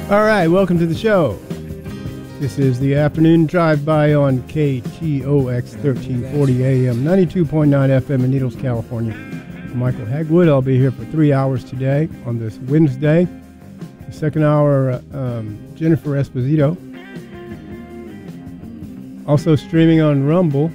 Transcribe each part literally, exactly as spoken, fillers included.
All right, welcome to the show. This is the afternoon drive-by on K T O X thirteen forty A M, ninety-two point nine F M in Needles, California. I'm Michael Hagwood. I'll be here for three hours today on this Wednesday. The second hour, uh, um, Jennifer Esposito. Also streaming on Rumble,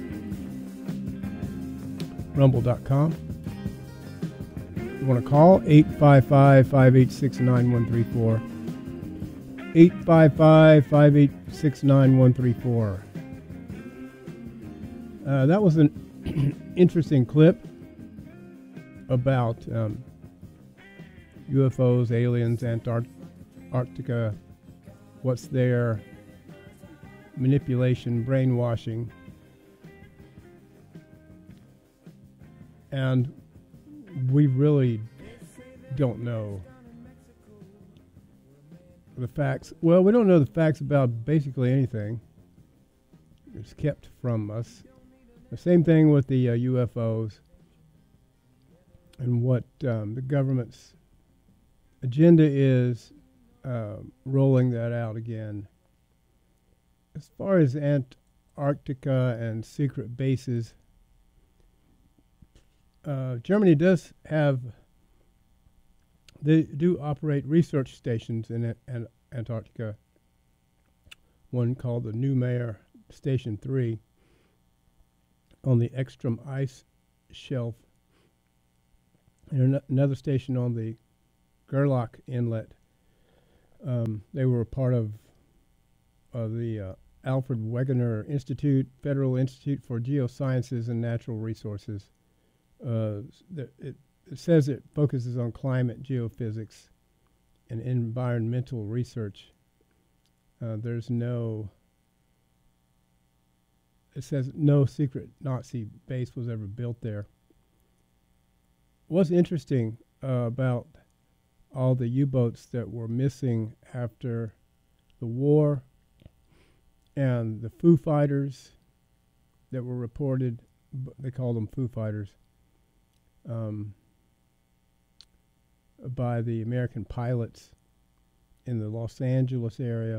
rumble dot com. You want to call eight five five, five eight six, nine one three four. eight five five, five eight six, nine one three four. Uh, that was an interesting clip about um, U F Os, aliens, Antarctica, what's there, manipulation, brainwashing. And we really don't know the facts. Well, we don't know the facts about basically anything. It's kept from us. The same thing with the uh, U F Os and what um, the government's agenda is, uh, rolling that out again. As far as Antarctica and secret bases, uh, Germany does have They do operate research stations in a- an Antarctica, one called the Neumayer Station three on the Ekstrom ice shelf, and an- another station on the Gerlach Inlet. Um, they were a part of uh, the uh, Alfred Wegener Institute, Federal Institute for Geosciences and Natural Resources. Uh, th- it, It says it focuses on climate, geophysics, and environmental research. Uh, there's no, it says no secret Nazi base was ever built there. What's interesting uh, about all the U-boats that were missing after the war and the Foo Fighters that were reported, b- they call them Foo Fighters, um, by the American pilots in the Los Angeles area.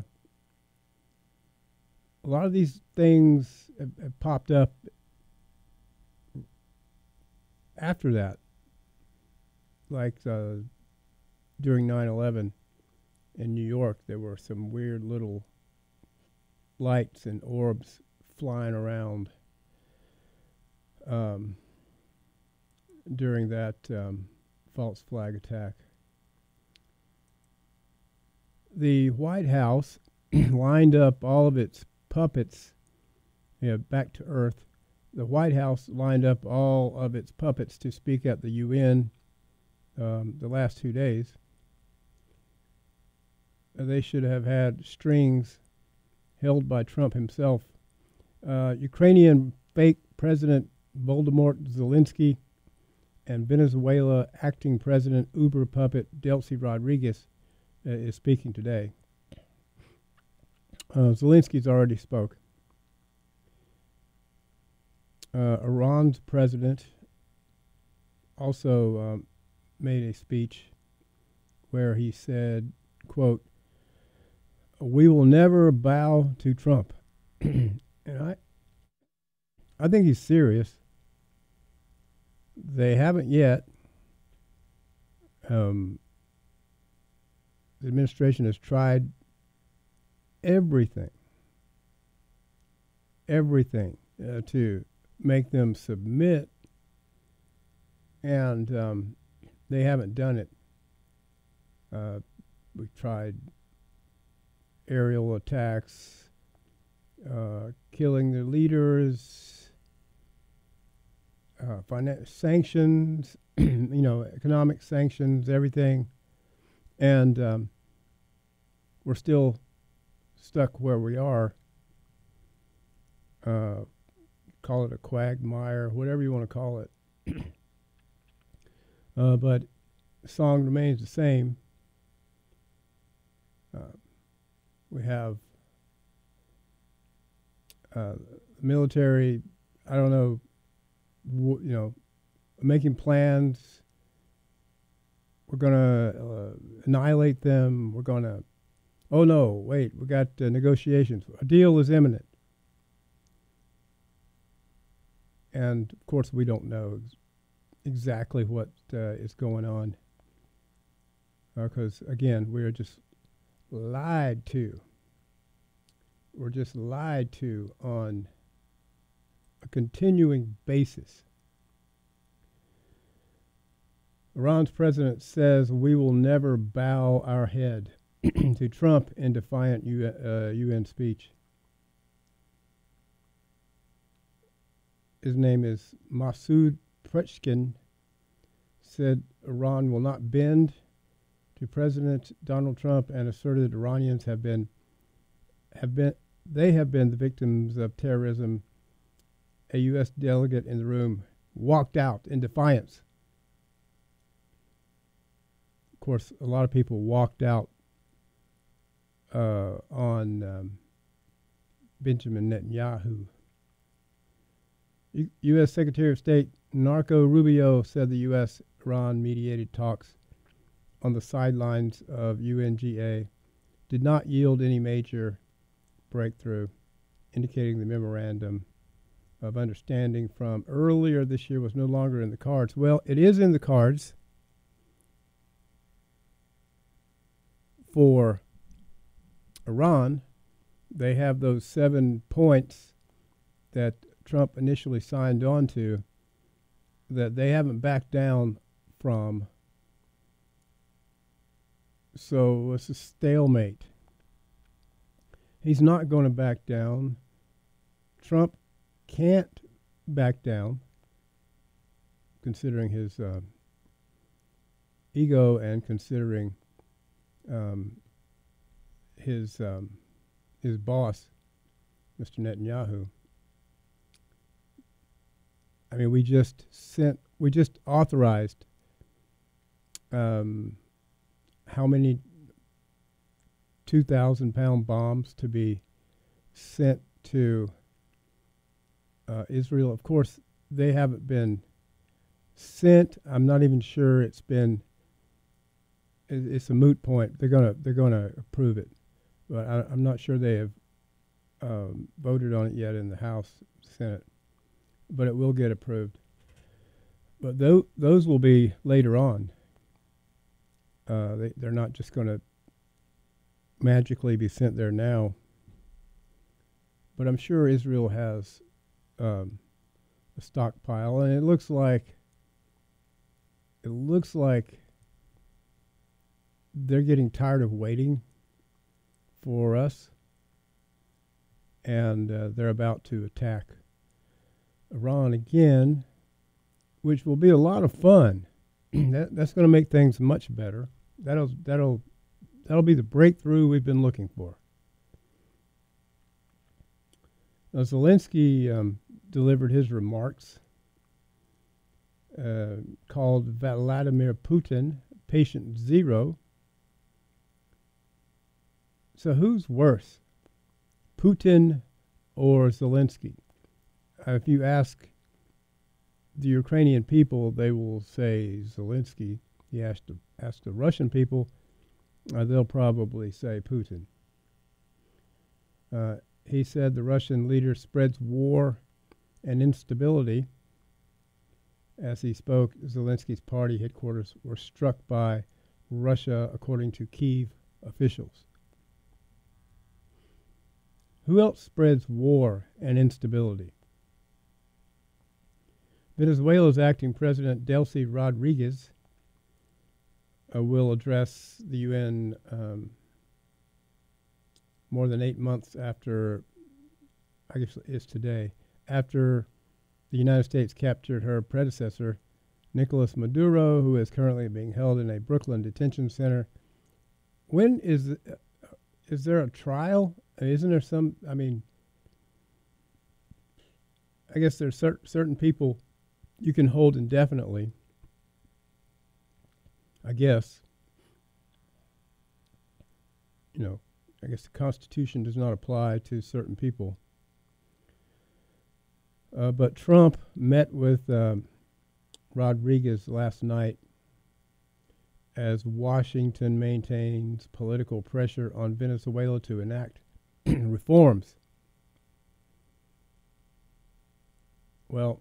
A lot of these things have, have popped up after that, like uh, during nine eleven in New York. There were some weird little lights and orbs flying around um, during that um, false flag attack. The White House lined up all of its puppets, you know, back to Earth. The White House lined up all of its puppets to speak at the U N um, the last two days. Uh, they should have had strings held by Trump himself. Uh, Ukrainian fake President Volodymyr Zelensky and Venezuela acting President Uber puppet Delcy Rodriguez uh, is speaking today. Uh, Zelensky's already spoke. Uh, Iran's president also um, made a speech where he said, quote, "We will never bow to Trump." And I, I think he's serious. They haven't yet. Um, the administration has tried everything, everything uh, to make them submit, and um, they haven't done it. Uh, we've tried aerial attacks, uh, killing the leaders, Uh, finan- sanctions, you know, economic sanctions, everything, and um, we're still stuck where we are. Uh, call it a quagmire, whatever you want to call it. uh, but the song remains the same. Uh, we have uh, military, I don't know, w- you know, making plans. We're going to uh, annihilate them. We're going to Oh no, wait, we got uh, negotiations. A deal is imminent. And of course, we don't know ex- exactly what uh, is going on. Because uh, again, we're just lied to. We're just lied to on a continuing basis. Iran's president says we will never bow our head to Trump in defiant U N, uh, U N speech. His name is Masoud Pezeshkian, said Iran will not bend to President Donald Trump and asserted Iranians have been have been they have been the victims of terrorism. A U S delegate in the room walked out in defiance. Of course, a lot of people walked out uh, on um, Benjamin Netanyahu. U- U.S. Secretary of State Marco Rubio said the U S Iran mediated talks on the sidelines of U N G A did not yield any major breakthrough, indicating the memorandum of understanding from earlier this year was no longer in the cards. Well, it is in the cards for Iran. They have those seven points that Trump initially signed on to that they haven't backed down from. So it's a stalemate. He's not going to back down. Trump can't back down, considering his uh, ego and considering um, his um, his boss, Mister Netanyahu. I mean, we just sent, we just authorized um, how many two thousand pound bombs to be sent to uh, Israel. Of course, they haven't been sent. I'm not even sure it's been. It, it's a moot point. They're gonna they're gonna approve it, but I, I'm not sure they have um, voted on it yet in the House, Senate. But it will get approved. But tho- those will be later on. Uh, they, they're not just going to magically be sent there now. But I'm sure Israel has um, a stockpile, and it looks like it looks like they're getting tired of waiting for us, and uh, they're about to attack Iran again, which will be a lot of fun. that that's going to make things much better. That'll that'll that'll be the breakthrough we've been looking for. Now, Zelensky um, delivered his remarks, uh, called Vladimir Putin patient zero. So who's worse, Putin or Zelensky? Uh, if you ask the Ukrainian people, they will say Zelensky. You ask the, ask the Russian people, uh, they'll probably say Putin. Uh, he said the Russian leader spreads war and instability. As he spoke, Zelensky's party headquarters were struck by Russia, according to Kyiv officials. Who else spreads war and instability? Venezuela's acting president, Delcy Rodriguez, uh, will address the U N um, more than eight months after, I guess it's today, after the United States captured her predecessor, Nicolas Maduro, who is currently being held in a Brooklyn detention center. When is, uh, is there a trial? Isn't there some, I mean, I guess there's cer- certain people you can hold indefinitely, I guess. You know, I guess the Constitution does not apply to certain people. Uh, but Trump met with um, Rodriguez last night, as Washington maintains political pressure on Venezuela to enact reforms. Well,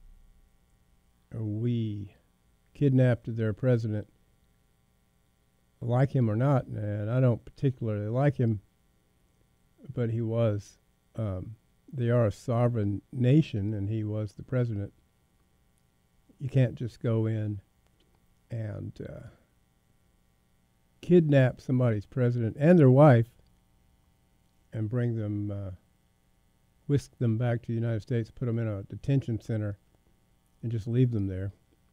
we kidnapped their president, like him or not, and I don't particularly like him, but he was, um, they are a sovereign nation, and he was the president. You can't just go in and uh, kidnap somebody's president and their wife and bring them, uh, whisk them back to the United States, put them in a detention center, and just leave them there.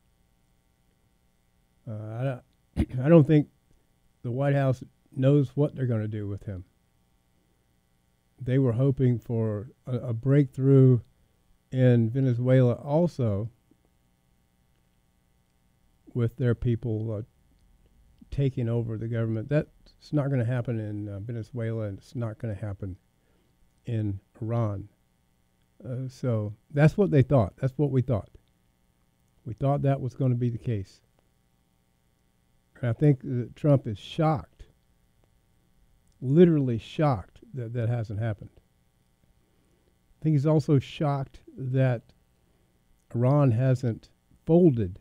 Uh, I, I don't think the White House knows what they're going to do with him. They were hoping for a, a breakthrough in Venezuela also, with their people uh, taking over the government. That's not going to happen in uh, Venezuela, and it's not going to happen in Iran. Uh, so that's what they thought. That's what we thought. We thought that was going to be the case. And I think that Trump is shocked, literally shocked that that hasn't happened. I think he's also shocked that Iran hasn't folded.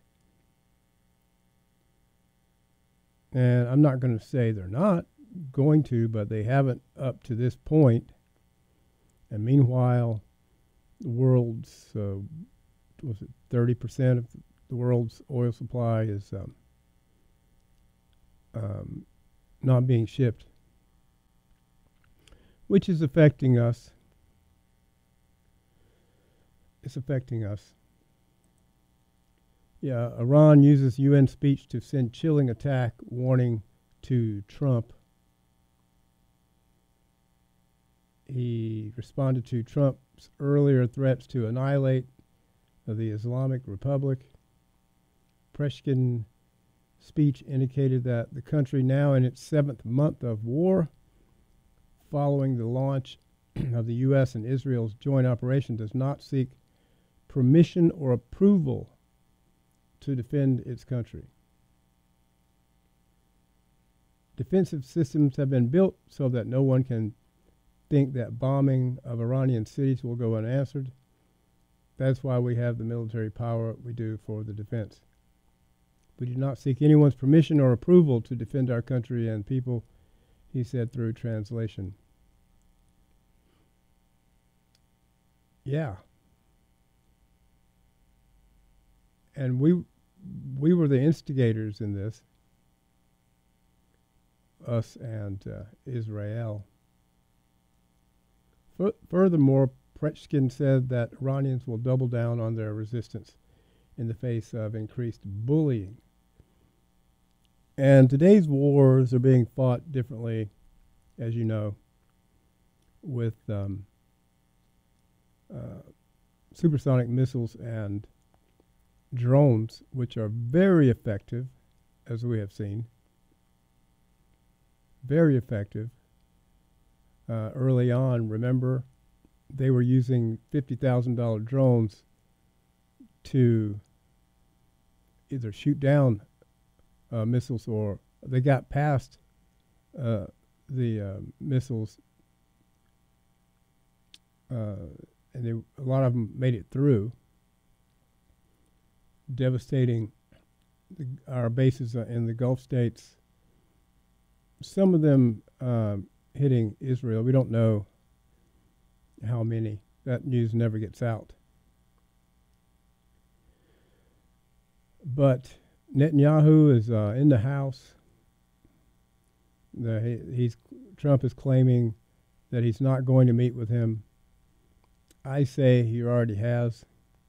And I'm not going to say they're not going to, but they haven't up to this point. And meanwhile, the world's, uh, was it thirty percent of the world's oil supply is um, um, not being shipped, which is affecting us. It's affecting us. Yeah, Iran uses U N speech to send chilling attack warning to Trump. He responded to Trump's earlier threats to annihilate the Islamic Republic. Peshkin speech indicated that the country, now in its seventh month of war, following the launch of the U S and Israel's joint operation, does not seek permission or approval to defend its country. Defensive systems have been built so that no one can think that bombing of Iranian cities will go unanswered. That's why we have the military power we do for the defense. We do not seek anyone's permission or approval to defend our country and people, he said through translation. Yeah. And we we were the instigators in this, us and uh, Israel. F- furthermore, Peshkin said that Iranians will double down on their resistance in the face of increased bullying. And today's wars are being fought differently, as you know, with um, uh, supersonic missiles and drones, which are very effective, as we have seen. Very effective. Uh, early on, remember, they were using fifty thousand dollars drones to either shoot down uh, missiles, or they got past uh, the uh, missiles, uh, and they, a lot of them made it through, devastating the, our bases uh, in the Gulf states. Some of them um, hitting Israel. We don't know how many. That news never gets out. But Netanyahu is uh, in the House. The, he, he's Trump is claiming that he's not going to meet with him. I say he already has.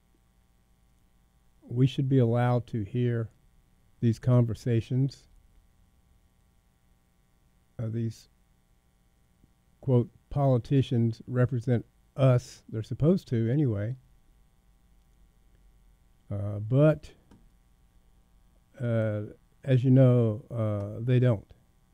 We should be allowed to hear these conversations. Uh, these, quote, politicians represent us. They're supposed to anyway. Uh, but, uh, as you know, uh, they don't.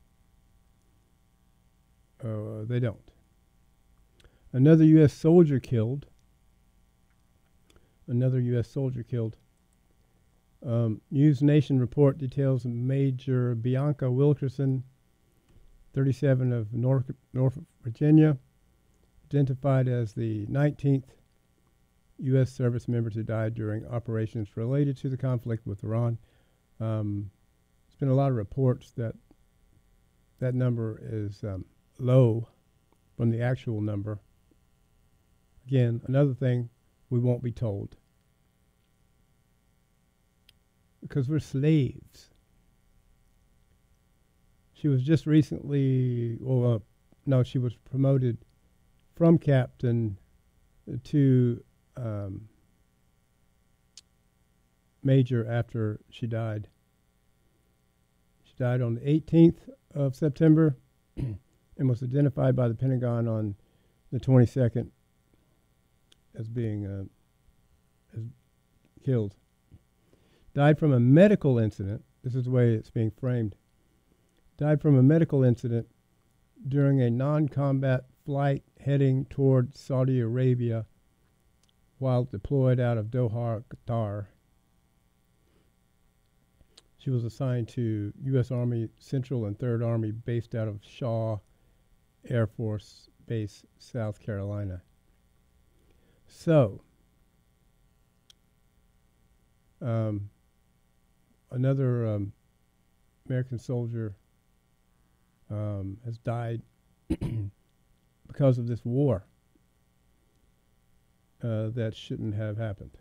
Uh, they don't. Another U S soldier killed. Another U S soldier killed Um, News Nation report details Major Bianca Wilkerson, thirty-seven, of North, Norfolk, Virginia, identified as the nineteenth U S service member to die during operations related to the conflict with Iran. Um, there's been a lot of reports that that number is um, low from the actual number. Again, another thing we won't be told, because we're slaves. She was just recently, well, uh, no, she was promoted from captain to um, major after she died. She died on the eighteenth of September and was identified by the Pentagon on the twenty-second as being uh, as killed. Died from a medical incident. This is the way it's being framed. Died from a medical incident during a non-combat flight heading toward Saudi Arabia while deployed out of Doha, Qatar. She was assigned to U S Army Central and third Army based out of Shaw Air Force Base, South Carolina. So, um, another um, American soldier um, has died because of this war uh, that shouldn't have happened.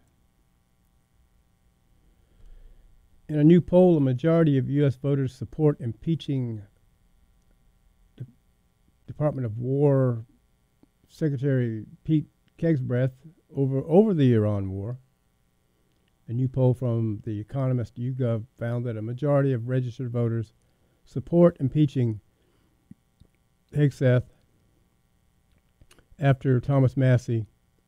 In a new poll, a majority of U S voters support impeaching the Department of War Secretary Pete Kegsbreth over, over the Iran war. A new poll from The Economist YouGov found that a majority of registered voters support impeaching Hegseth after Thomas Massie,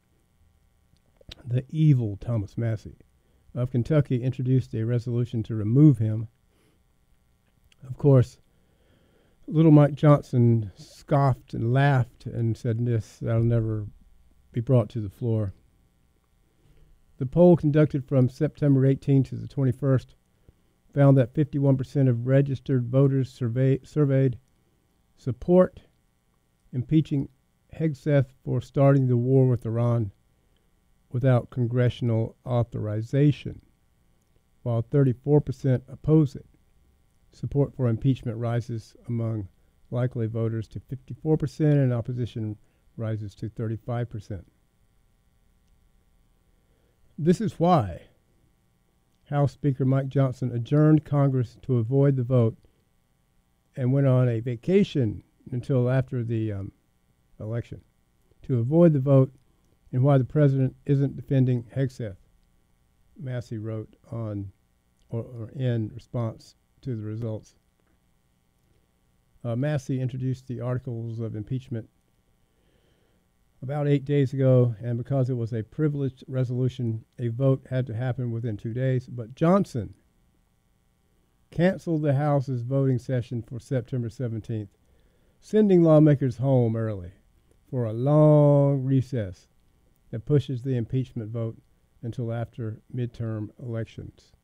the evil Thomas Massie of Kentucky, introduced a resolution to remove him. Of course, little Mike Johnson scoffed and laughed and said, this, that'll never be brought to the floor. The poll, conducted from September eighteenth to the twenty-first, found that fifty-one percent of registered voters survey, surveyed support impeaching Hegseth for starting the war with Iran without congressional authorization, while thirty-four percent oppose it. Support for impeachment rises among likely voters to fifty-four percent, and opposition rises to thirty-five percent. This is why House Speaker Mike Johnson adjourned Congress to avoid the vote and went on a vacation until after the um, election to avoid the vote, and why the president isn't defending Hegseth, Massie wrote on or, or in response to the results. Uh, Massie introduced the articles of impeachment about eight days ago, and because it was a privileged resolution, a vote had to happen within two days. But Johnson canceled the House's voting session for September seventeenth, sending lawmakers home early for a long recess that pushes the impeachment vote until after midterm elections.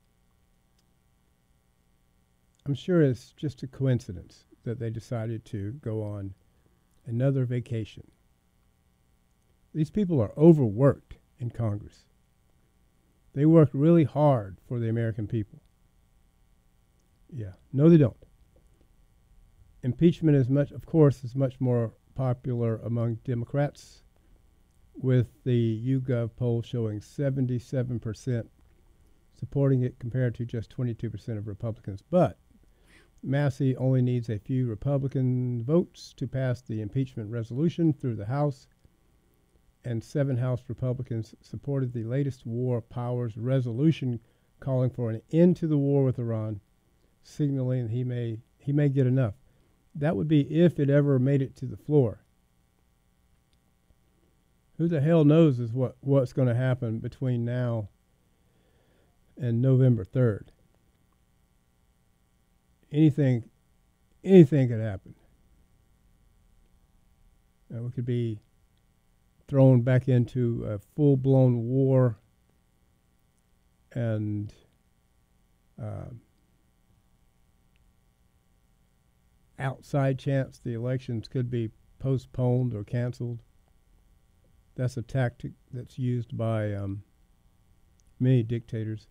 I'm sure it's just a coincidence that they decided to go on another vacation. These people are overworked in Congress. They work really hard for the American people. Yeah, no, they don't. Impeachment is much, of course, is much more popular among Democrats, with the YouGov poll showing seventy-seven percent supporting it compared to just twenty-two percent of Republicans. But Massie only needs a few Republican votes to pass the impeachment resolution through the House, and seven House Republicans supported the latest War Powers resolution calling for an end to the war with Iran, signaling he may he may get enough. That would be if it ever made it to the floor. Who the hell knows is what, what's going to happen between now and November third. Anything, anything could happen. Uh, we could be thrown back into a full-blown war, and uh, outside chance the elections could be postponed or canceled. That's a tactic that's used by um, many dictators.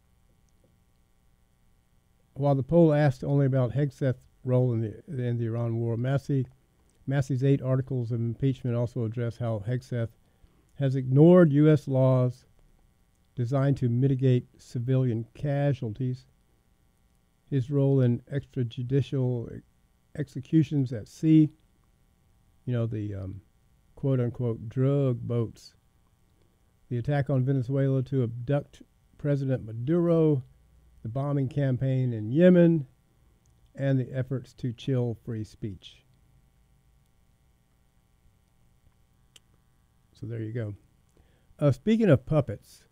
While the poll asked only about Hegseth's role in the in the Iran war, Massey, Massey's eight articles of impeachment also address how Hegseth has ignored U S laws designed to mitigate civilian casualties, his role in extrajudicial executions at sea, you know, the um, quote-unquote drug boats, the attack on Venezuela to abduct President Maduro, the bombing campaign in Yemen, and the efforts to chill free speech. So there you go. Uh, speaking of puppets,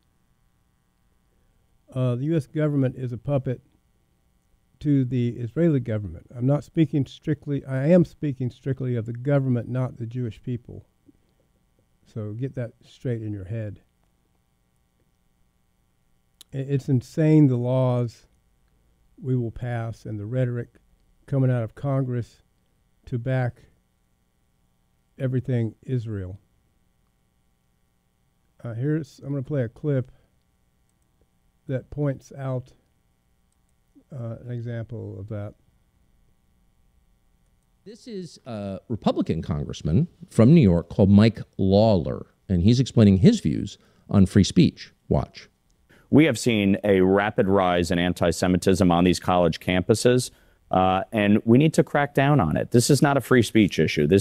uh, the U S government is a puppet to the Israeli government. I'm not speaking strictly, I am speaking strictly of the government, not the Jewish people. So get that straight in your head. It's insane, the laws we will pass and the rhetoric coming out of Congress to back everything Israel. Uh, here's, I'm going to play a clip that points out uh, an example of that. This is a Republican congressman from New York called Mike Lawler, and he's explaining his views on free speech. Watch. We have seen a rapid rise in anti-Semitism on these college campuses, uh, and we need to crack down on it. This is not a free speech issue. This